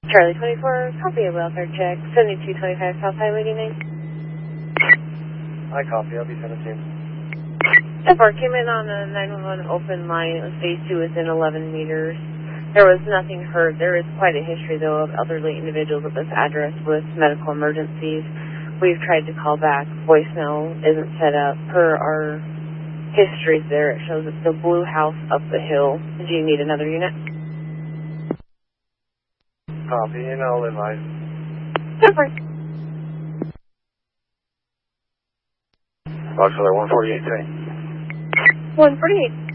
Charlie 24, copy of welfare check, 7225 South Highway 89. I copy, I'll be 17. F4 came in on a 911 open line. It was phase 2 within 11 meters. There was nothing heard. There is quite a history, though, of elderly individuals at this address with medical emergencies. We've tried to call back. Voicemail isn't set up. Per our histories there, it shows it's the blue house up the hill. Do you need another unit? Copy, and I'll advise. F4. Boxer 148 today. 148.